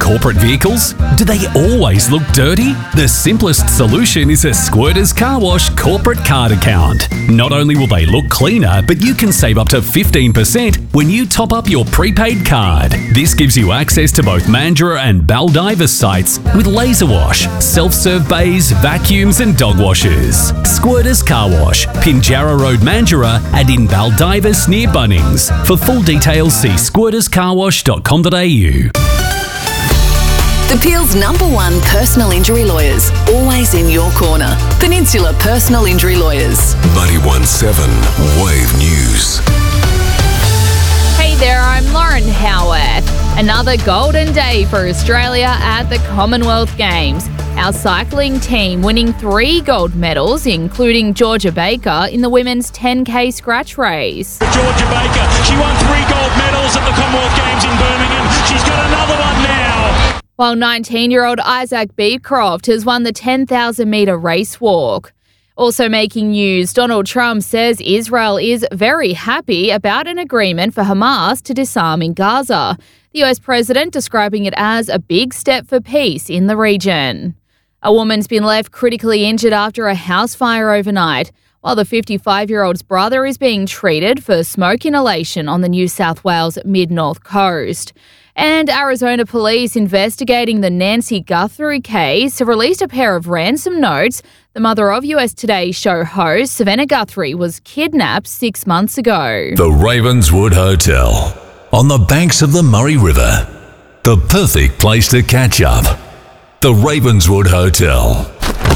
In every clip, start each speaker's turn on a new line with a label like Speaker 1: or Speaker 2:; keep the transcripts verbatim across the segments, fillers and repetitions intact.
Speaker 1: corporate vehicles? Do they always look dirty? The simplest solution is a Squirters Car Wash corporate card account. Not only will they look cleaner, but you can save up to fifteen percent when you top up your prepaid card. This gives you access to both Mandurah and Baldivis sites with laser wash, self-serve bays, vacuums and dog washers. Squirters Car Wash, Pinjarra Road, Mandurah and in Baldivis near Bunnings. For full details, see squirters car wash dot com dot a u.
Speaker 2: The Peel's number one personal injury lawyers, always in your corner. Peninsula Personal Injury Lawyers.
Speaker 3: ninety-one point seven Wave News.
Speaker 4: Hey there, I'm Lauren Howarth. Another golden day for Australia at the Commonwealth Games. Our cycling team winning three gold medals, including Georgia Baker in the women's ten K scratch race.
Speaker 5: Georgia Baker, she won three gold medals at the Commonwealth Games in Birmingham. She's got another one now.
Speaker 4: While nineteen-year-old Isaac Beecroft has won the ten thousand metre race walk. Also making news, Donald Trump says Israel is very happy about an agreement for Hamas to disarm in Gaza. The U S president describing it as a big step for peace in the region. A woman's been left critically injured after a house fire overnight, while the fifty-five-year-old's brother is being treated for smoke inhalation on the New South Wales mid-north coast. And Arizona police investigating the Nancy Guthrie case have released a pair of ransom notes. The mother of U S Today show host Savannah Guthrie was kidnapped six months ago.
Speaker 3: The Ravenswood Hotel, on the banks of the Murray River. The perfect place to catch up. The Ravenswood Hotel.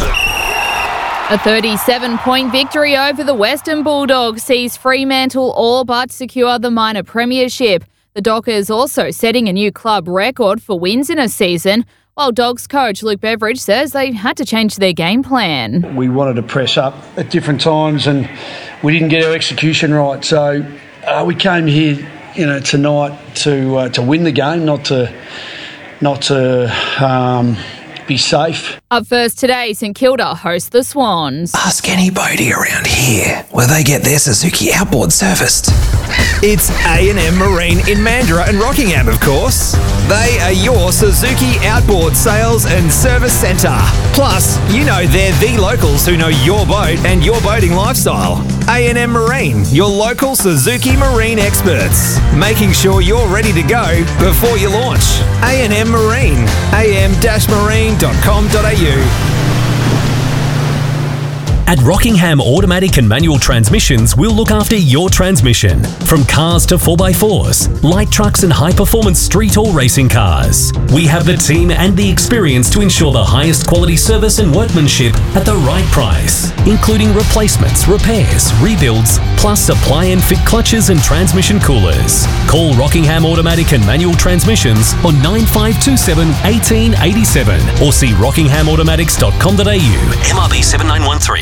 Speaker 4: A thirty-seven point victory over the Western Bulldogs sees Fremantle all but secure the minor premiership. The Dockers also setting a new club record for wins in a season, while Dogs coach Luke Beveridge says they had to change their game plan.
Speaker 6: We wanted to press up at different times and we didn't get our execution right. So uh, we came here, you know, tonight to uh, to win the game, not to not to um, be safe.
Speaker 4: Up first today, St Kilda host the Swans.
Speaker 7: Ask anybody around here where they get their Suzuki outboard serviced.
Speaker 8: It's A and M Marine in Mandurah and Rockingham, of course. They are your Suzuki outboard sales and service centre. Plus, you know they're the locals who know your boat and your boating lifestyle. A and M Marine, your local Suzuki Marine experts, making sure you're ready to go before you launch. A and M Marine, a m dash marine dot com dot a u.
Speaker 1: At Rockingham Automatic and Manual Transmissions, we'll look after your transmission. From cars to four by fours, light trucks and high-performance street or racing cars. We have the team and the experience to ensure the highest quality service and workmanship at the right price, including replacements, repairs, rebuilds, plus supply and fit clutches and transmission coolers. Call Rockingham Automatic and Manual Transmissions on nine five two seven, one eight eight seven or see rockingham automatics dot com dot a u. M R B seven nine one three.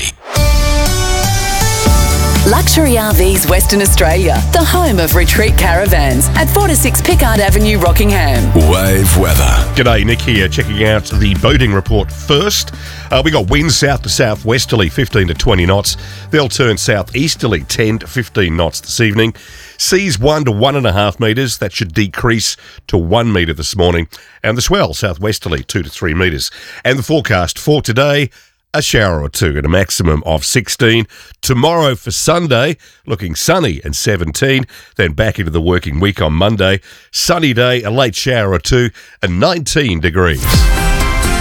Speaker 2: Luxury R Vs Western Australia, the home of retreat caravans at four to six Pickard Avenue, Rockingham.
Speaker 3: Wave weather.
Speaker 9: G'day, Nick here, checking out the boating report first. Uh, we got winds south to southwesterly, fifteen to twenty knots. They'll turn southeasterly, ten to fifteen knots this evening. Seas one to one and a half metres. That should decrease to one metre this morning. And the swell southwesterly, two to three metres. And the forecast for today, a shower or two at a maximum of sixteen. Tomorrow for Sunday, looking sunny and seventeen. Then back into the working week on Monday. Sunny day, a late shower or two, and nineteen degrees.